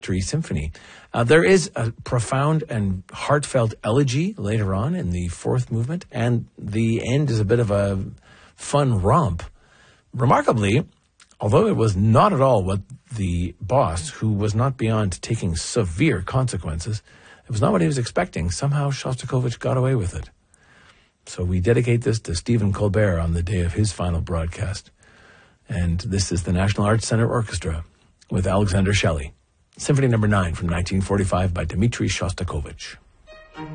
Symphony. There is a profound and heartfelt elegy later on in the fourth movement, and the end is a bit of a fun romp. Remarkably, although it was not at all what the boss, who was not beyond taking severe consequences, it was not what he was expecting, somehow Shostakovich got away with it. So we dedicate this to Stephen Colbert on the day of his final broadcast. And this is the National Arts Center Orchestra with Alexander Shelley. Symphony No. 9 from 1945 by Dmitri Shostakovich.